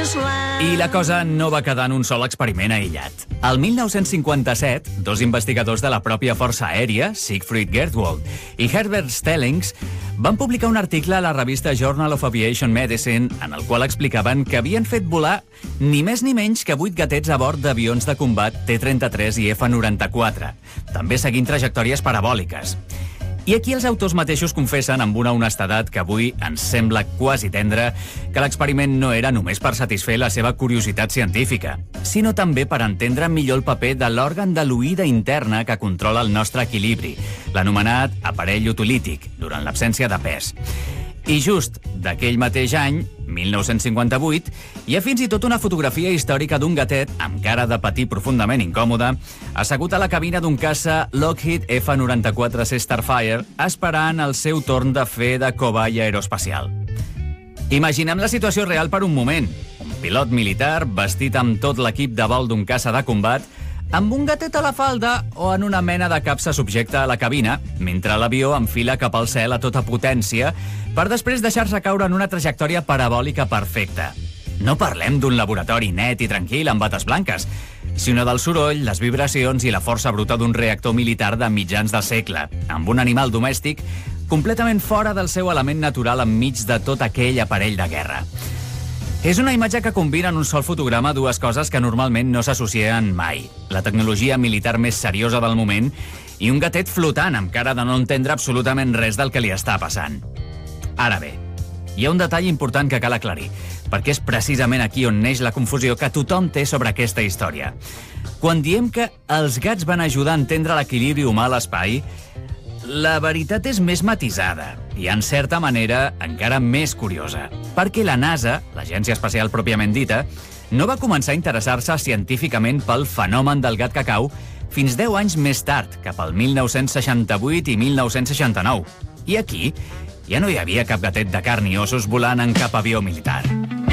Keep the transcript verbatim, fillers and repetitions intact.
I la cosa no va quedar en un sol experiment aïllat. El mil nou-cents cinquanta-set, dos investigadors de la pròpia Força Aèria, Siegfried Gerswald i Herbert Stellings, van publicar un article a la revista Journal of Aviation Medicine en el qual explicaven que havien fet volar ni més ni menys que vuit gatets a bord d'avions de combat T trenta-tres i F noranta-quatre, també seguint trajectòries parabòliques. I aquí els autors mateixos confessen amb una honestedat que avui ens sembla quasi tendra que l'experiment no era només per satisfer la seva curiositat científica, sinó també per entendre millor el paper de l'òrgan de l'oïda interna que controla el nostre equilibri, l'anomenat aparell otolític, durant l'absència de pes. I just d'aquell mateix any, mil nou-cents cinquanta-vuit, hi ha fins i tot una fotografia històrica d'un gatet amb cara de patir profundament incòmode, assegut a la cabina d'un caça Lockheed F noranta-quatre C Starfire, esperant el seu torn de fer de coball aeroespacial. Imaginem la situació real per un moment. Un pilot militar vestit amb tot l'equip de vol d'un caça de combat, amb un gatet a la falda o en una mena de capsa subjecta a la cabina, mentre l'avió enfila cap al cel a tota potència per després deixar-se caure en una trajectòria parabòlica perfecta. No parlem d'un laboratori net i tranquil amb bates blanques, sinó del soroll, les vibracions i la força bruta d'un reactor militar de mitjans del segle, amb un animal domèstic completament fora del seu element natural enmig de tot aquell aparell de guerra. És una imatge que combina en un sol fotograma dues coses que normalment no s'associen mai. La tecnologia militar més seriosa del moment i un gatet flotant amb cara de no entendre absolutament res del que li està passant. Ara bé, hi ha un detall important que cal aclarir, perquè és precisament aquí on neix la confusió que tothom té sobre aquesta història. Quan diem que els gats van ajudar a entendre l'equilibri humà a l'espai, la veritat és més matisada i, en certa manera, encara més curiosa, perquè la NASA, l'Agència Espacial pròpiament dita, no va començar a interessar-se científicament pel fenomen del gat cacau fins deu anys més tard, cap al mil nou-cents seixanta-vuit i mil nou-cents seixanta-nou. I aquí ja no hi havia cap gatet de carn i ossos volant en cap avió militar.